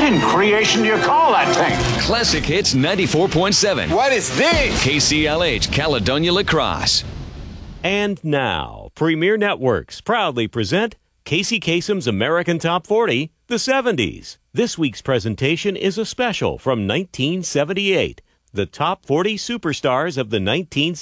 in creation do you call that thing? Classic Hits 94.7. What is this? KCLH, Caledonia Lacrosse. And now, Premier Networks proudly present Casey Kasem's American Top 40, the 70s. This week's presentation is a special from 1978, the Top 40 Superstars of the 1970s.